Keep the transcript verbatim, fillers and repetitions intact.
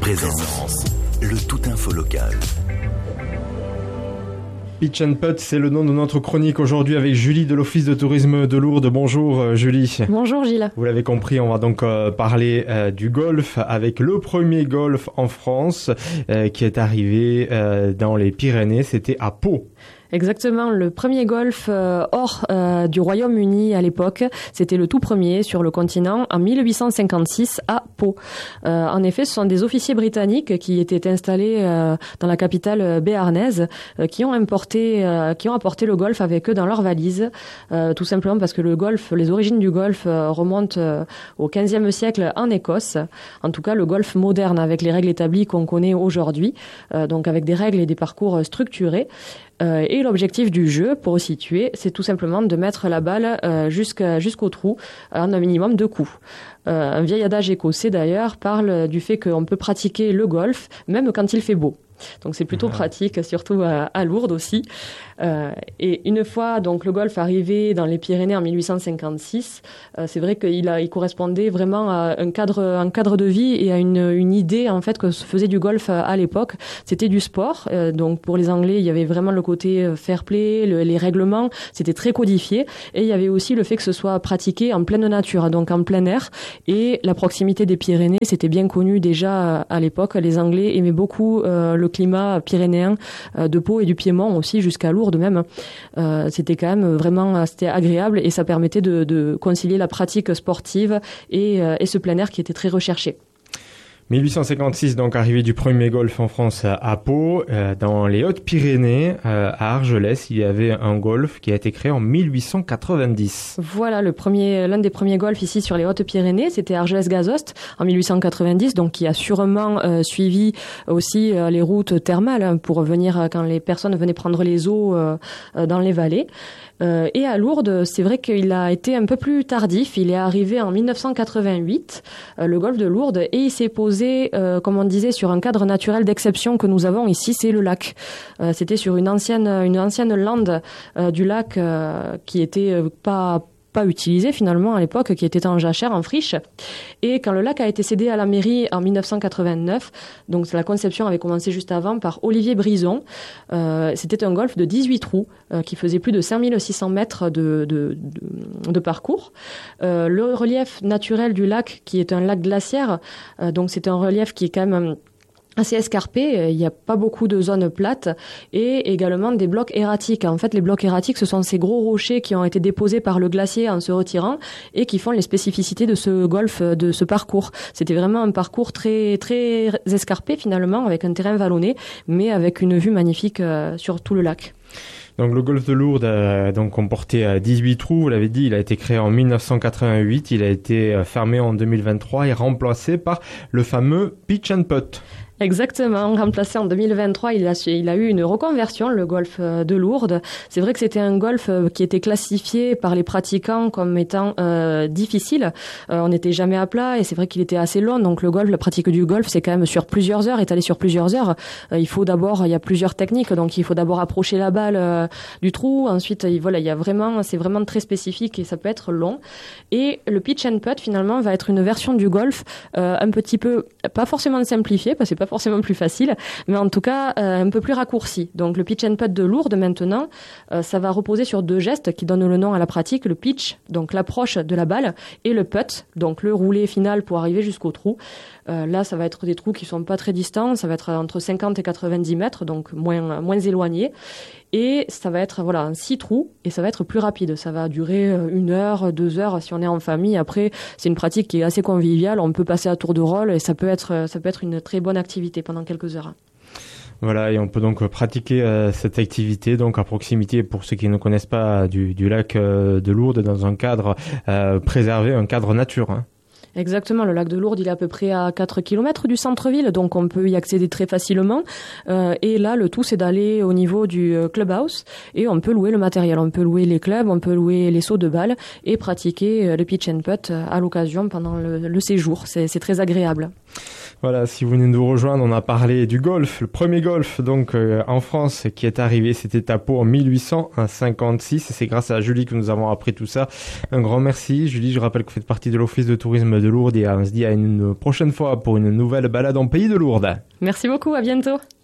Présence, le tout info local. Pitch and Putt, c'est le nom de notre chronique aujourd'hui avec Julie de l'Office de tourisme de Lourdes. Bonjour Julie. Bonjour Gilles. Vous l'avez compris, on va donc euh, parler euh, du golf avec le premier golf en France euh, qui est arrivé euh, dans les Pyrénées, c'était à Pau. Exactement, le premier golf euh, hors euh, du Royaume-Uni à l'époque, c'était le tout premier sur le continent en mille huit cent cinquante-six à Pau. Euh, en effet, ce sont des officiers britanniques qui étaient installés euh, dans la capitale béarnaise, euh, qui ont importé, euh, qui ont apporté le golf avec eux dans leurs valises, euh, tout simplement parce que le golf, les origines du golf euh, remontent euh, au quinzième siècle en Écosse. En tout cas, le golf moderne avec les règles établies qu'on connaît aujourd'hui, euh, donc avec des règles et des parcours structurés. Euh, et l'objectif du jeu, pour situer, c'est tout simplement de mettre la balle euh, jusqu'à, jusqu'au trou en un minimum de coups. Euh, un vieil adage écossais d'ailleurs parle du fait qu'on peut pratiquer le golf même quand il fait beau. Donc c'est plutôt pratique, surtout à, à Lourdes aussi. Euh, et une fois donc le golf arrivé dans les Pyrénées en mille huit cent cinquante-six, euh, c'est vrai qu'il a, il correspondait vraiment à un cadre, un cadre de vie et à une, une idée en fait que se faisait du golf à, à l'époque. C'était du sport. Euh, donc pour les Anglais, il y avait vraiment le côté fair play, le, les règlements, c'était très codifié. Et il y avait aussi le fait que ce soit pratiqué en pleine nature, donc en plein air. Et la proximité des Pyrénées, c'était bien connu déjà à l'époque. Les Anglais aimaient beaucoup euh, le climat pyrénéen euh, de Pau et du Piémont aussi jusqu'à Lourdes même. Euh, c'était quand même vraiment c'était agréable et ça permettait de, de concilier la pratique sportive et, euh, et ce plein air qui était très recherché. mille huit cent cinquante-six, donc arrivée du premier golf en France à Pau. Euh, dans les Hautes-Pyrénées, euh, à Argelès, il y avait un golf qui a été créé en mille huit cent quatre-vingt-dix. Voilà, le premier, l'un des premiers golfs ici sur les Hautes-Pyrénées, c'était Argelès-Gazost en mille huit cent quatre-vingt-dix, donc qui a sûrement euh, suivi aussi euh, les routes thermales hein, pour venir euh, quand les personnes venaient prendre les eaux euh, euh, dans les vallées. Euh, et à Lourdes, c'est vrai qu'il a été un peu plus tardif. Il est arrivé en mille neuf cent quatre-vingt-huit, euh, le golfe de Lourdes, et il s'est posé, euh, comme on disait, sur un cadre naturel d'exception que nous avons ici, c'est le lac. Euh, c'était sur une ancienne, une ancienne lande euh, du lac euh, qui était euh, pas pas utilisé finalement à l'époque, qui était en jachère, en friche. Et quand le lac a été cédé à la mairie en mille neuf cent quatre-vingt-neuf, donc la conception avait commencé juste avant par Olivier Brison, euh, c'était un golf de dix-huit trous euh, qui faisait plus de cinq mille six cents mètres de, de, de, de parcours. Euh, le relief naturel du lac, qui est un lac glaciaire, euh, donc c'est un relief qui est quand même assez escarpé, il n'y a pas beaucoup de zones plates et également des blocs erratiques. En fait, les blocs erratiques, ce sont ces gros rochers qui ont été déposés par le glacier en se retirant et qui font les spécificités de ce golf, de ce parcours. C'était vraiment un parcours très très escarpé finalement, avec un terrain vallonné, mais avec une vue magnifique sur tout le lac. Donc le golfe de Lourdes euh, donc comportait dix-huit trous, vous l'avez dit, il a été créé en mille neuf cent quatre-vingt-huit, il a été fermé en deux mille vingt-trois et remplacé par le fameux Pitch and Putt. Exactement, remplacé en deux mille vingt-trois, il a, il a eu une reconversion, le golfe de Lourdes. C'est vrai que c'était un golfe qui était classifié par les pratiquants comme étant euh, difficile. Euh, on n'était jamais à plat et c'est vrai qu'il était assez long. Donc le golf, la pratique du golf, c'est quand même sur plusieurs heures, étalé sur plusieurs heures. Euh, il faut d'abord, il y a plusieurs techniques, donc il faut d'abord approcher la balle euh, du trou. Ensuite, il, voilà, il y a vraiment, c'est vraiment très spécifique et ça peut être long. Et le pitch and putt finalement va être une version du golf euh, un petit peu, pas forcément simplifiée, parce que c'est pas forcément plus facile, mais en tout cas euh, un peu plus raccourci. Donc le pitch and putt de Lourdes maintenant, euh, ça va reposer sur deux gestes qui donnent le nom à la pratique, le pitch, donc l'approche de la balle, et le putt, donc le roulé final pour arriver jusqu'au trou. Euh, là, ça va être des trous qui sont pas très distants, ça va être entre cinquante et quatre-vingt-dix mètres, donc moins moins éloignés. Et ça va être voilà un six trous et ça va être plus rapide. Ça va durer une heure, deux heures si on est en famille. Après, c'est une pratique qui est assez conviviale. On peut passer à tour de rôle et ça peut être ça peut être une très bonne activité pendant quelques heures. Voilà, et on peut donc pratiquer euh, cette activité donc à proximité, pour ceux qui ne connaissent pas, du, du lac euh, de Lourdes, dans un cadre euh, préservé, un cadre nature. Hein. Exactement, le lac de Lourdes, il est à peu près à quatre kilomètres du centre-ville, donc on peut y accéder très facilement. Euh, et là, le tout, c'est d'aller au niveau du clubhouse et on peut louer le matériel. On peut louer les clubs, on peut louer les seaux de balles et pratiquer le pitch and putt à l'occasion pendant le, le séjour. C'est, c'est très agréable. Voilà, si vous venez de nous rejoindre, on a parlé du golf, le premier golf donc euh, en France qui est arrivé, c'était à Pau en mille huit cent cinquante-six et c'est grâce à Julie que nous avons appris tout ça. Un grand merci Julie, je rappelle que vous faites partie de l'Office de tourisme de Lourdes et on se dit à une prochaine fois pour une nouvelle balade en pays de Lourdes. Merci beaucoup, à bientôt.